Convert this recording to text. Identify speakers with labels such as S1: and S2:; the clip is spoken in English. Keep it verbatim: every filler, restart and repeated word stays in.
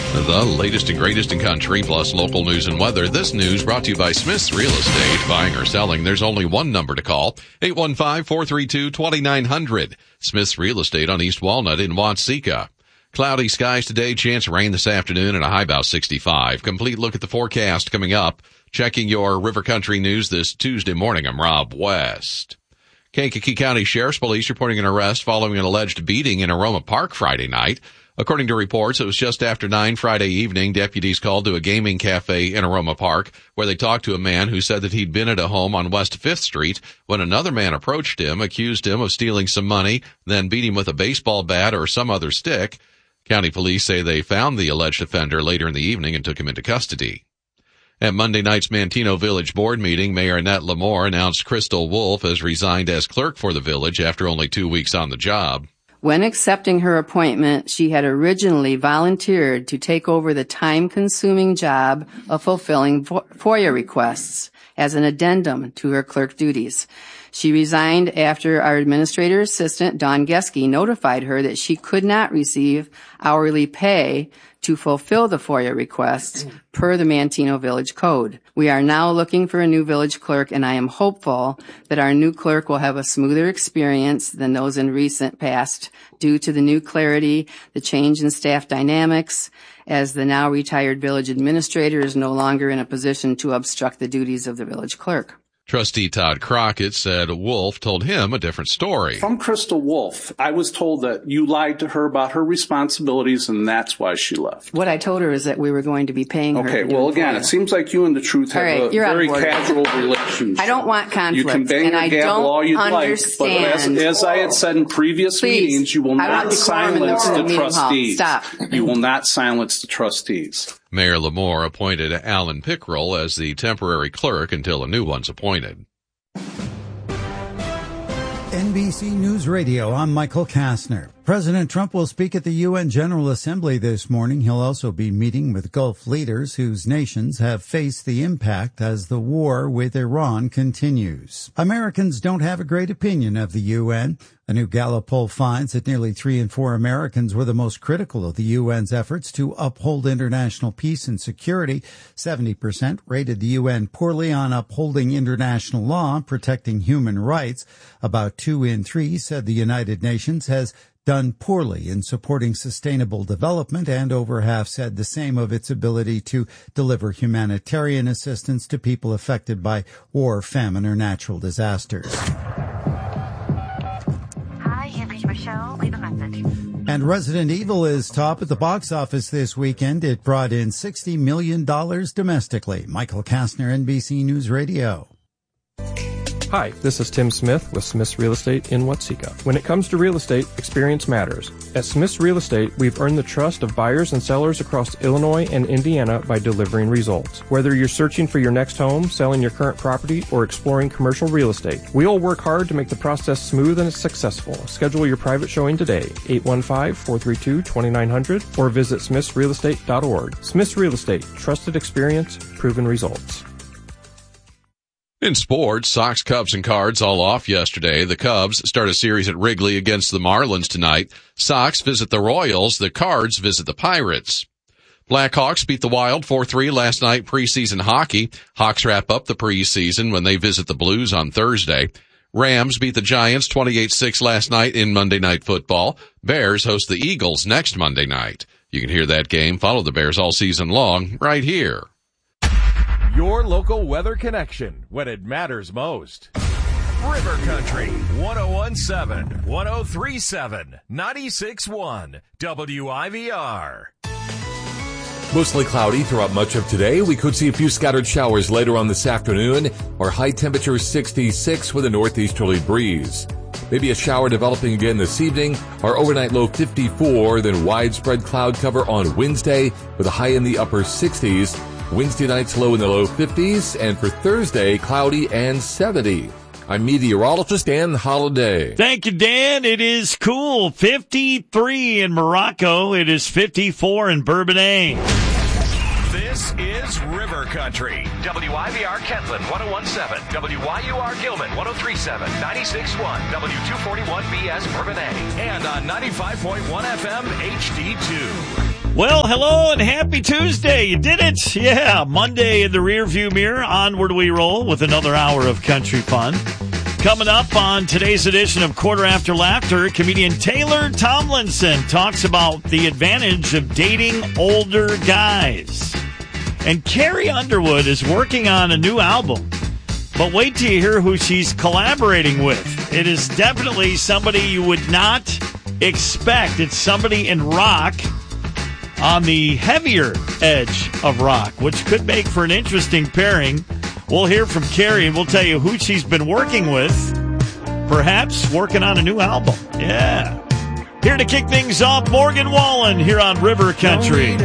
S1: The latest and greatest in country, plus local news and weather. This news brought to you by Smith's Real Estate. Buying or selling, there's only one number to call. eight one five, four three two, two nine zero zero. Smith's Real Estate on East Walnut in Watseka. Cloudy skies today, chance of rain this afternoon, and a high about sixty-five. Complete look at the forecast coming up. Checking your River Country news this Tuesday morning, I'm Rob West. Kankakee County Sheriff's Police reporting an arrest following an alleged beating in Aroma Park Friday night. According to reports, it was just after nine Friday evening. Deputies called to a gaming cafe in Aroma Park where they talked to a man who said that he'd been at a home on West fifth Street when another man approached him, accused him of stealing some money, then beat him with a baseball bat or some other stick. County police say they found the alleged offender later in the evening and took him into custody. At Monday night's Manteno Village Board meeting, Mayor Annette Lamore announced Crystal Wolf has resigned as clerk for the village after only two weeks on the job.
S2: When accepting her appointment, she had originally volunteered to take over the time-consuming job of fulfilling FOIA requests as an addendum to her clerk duties. She resigned after our administrator assistant, Dawn Geske, notified her that she could not receive hourly pay to fulfill the FOIA requests per the Manteno Village Code. We are now looking for a new village clerk, and I am hopeful that our new clerk will have a smoother experience than those in recent past due to the new clarity, the change in staff dynamics, as the now retired village administrator is no longer in a position to obstruct the duties of the village clerk.
S1: Trustee Todd Crockett said Wolf told him a different story.
S3: From Crystal Wolf, I was told that you lied to her about her responsibilities, and that's why she left.
S2: What I told her is that we were going to be paying her.
S3: Okay, well, again, it seems like you and the truth have
S2: right,
S3: a very casual relationship.
S2: I don't want conflict.
S3: You can bang
S2: and
S3: your gavel all you'd
S2: understand.
S3: like, but as, as I had said in previous
S2: Please,
S3: meetings, you will not silence the, the trustees.
S2: Stop.
S3: You will not silence the trustees.
S1: Mayor Lamore appointed Alan Pickrell as the temporary clerk until a new one's appointed.
S4: N B C News Radio, I'm Michael Kastner. President Trump will speak at the U N General Assembly this morning. He'll also be meeting with Gulf leaders whose nations have faced the impact as the war with Iran continues. Americans don't have a great opinion of the U N. A new Gallup poll finds that nearly three in four Americans were the most critical of the U N's efforts to uphold international peace and security. seventy percent rated the U N poorly on upholding international law, protecting human rights. About two in three said the United Nations has done poorly in supporting sustainable development, and over half said the same of its ability to deliver humanitarian assistance to people affected by war, famine, or natural disasters.
S5: Hi, you've reached Michelle. Leave a message.
S4: And Resident Evil is top at the box office this weekend. It brought in sixty million dollars domestically. Michael Kastner, N B C News Radio.
S6: Hi, this is Tim Smith with Smith's Real Estate in Watseka. When it comes to real estate, experience matters. At Smith's Real Estate, we've earned the trust of buyers and sellers across Illinois and Indiana by delivering results. Whether you're searching for your next home, selling your current property, or exploring commercial real estate, we all work hard to make the process smooth and successful. Schedule your private showing today, eight one five, four three two, two nine zero zero, or visit smiths real estate dot org. Smith's Real Estate, trusted experience, proven results.
S1: In sports, Sox, Cubs, and Cards all off yesterday. The Cubs start a series at Wrigley against the Marlins tonight. Sox visit the Royals. The Cards visit the Pirates. Blackhawks beat the Wild four three last night preseason hockey. Hawks wrap up the preseason when they visit the Blues on Thursday. Rams beat the Giants twenty-eight six last night in Monday Night Football. Bears host the Eagles next Monday night. You can hear that game, follow the Bears all season long, right here.
S7: Your local weather connection when it matters most. River Country, one oh one point seven, one oh three point seven, ninety-six point one, W I V R.
S8: Mostly cloudy throughout much of today. We could see a few scattered showers later on this afternoon. Our high temperature sixty-six with a northeasterly breeze. Maybe a shower developing again this evening. Our overnight low fifty-four, then widespread cloud cover on Wednesday with a high in the upper sixties. Wednesday night's low in the low fifties, and for Thursday, cloudy and seventy. I'm meteorologist Dan Holliday.
S9: Thank you, Dan. It is cool. fifty-three in Morocco. It is fifty-four in Bourbonnais.
S7: This is River Country. W I V R Kentland, one oh one point seven. W Y U R Gilman, one oh three point seven. ninety-six point one. W two forty-one B S Bourbonnais. And on ninety-five point one F M H D two.
S9: Well, hello and happy Tuesday. You did it. Yeah, Monday in the rearview mirror. Onward we roll with another hour of country fun. Coming up on today's edition of Quarter After Laughter, comedian Taylor Tomlinson talks about the advantage of dating older guys. And Carrie Underwood is working on a new album. But wait till you hear who she's collaborating with. It is definitely somebody you would not expect. It's somebody in rock, on the heavier edge of rock, which could make for an interesting pairing. We'll hear from Carrie, and we'll tell you who she's been working with, perhaps working on a new album. Yeah. Here to kick things off, Morgan Wallen here on River Country.